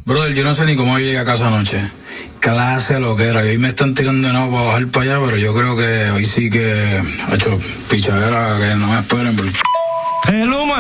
Brother, yo no sé ni cómo llegué a casa anoche. Clase lo que era. Y hoy me están tirando de nuevo para bajar para allá, pero yo creo que hoy sí que ha hecho pichadera que no me esperen. Bro. Hello,